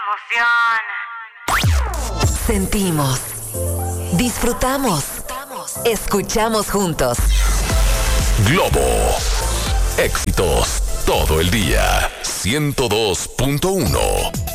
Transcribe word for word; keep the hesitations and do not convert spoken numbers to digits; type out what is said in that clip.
emoción! Sentimos, disfrutamos, escuchamos juntos. Globo. Éxitos todo el día. ciento dos punto uno.